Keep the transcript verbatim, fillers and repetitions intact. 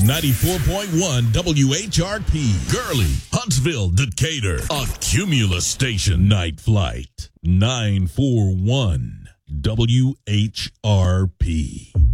ninety-four point one W H R P, Gurley, Huntsville, Decatur, a Cumulus station. Night Flight, nine forty-one W H R P.